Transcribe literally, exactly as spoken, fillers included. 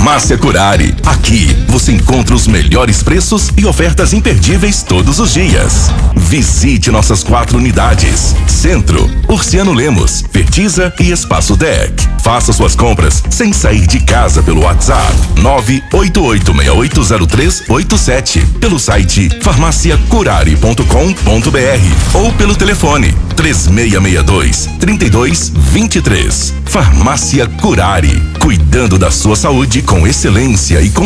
Farmácia Curari. Aqui você encontra os melhores preços e ofertas imperdíveis todos os dias. Visite nossas quatro unidades: Centro, Urciano Lemos, Fertiza e Espaço Deck. Faça suas compras sem sair de casa pelo WhatsApp nove oito oito seis oito zero três oito sete, pelo site farmácia curari ponto com ponto br ou pelo telefone três seis seis dois, três dois dois três. Farmácia Curari, cuidando da sua saúde com excelência e com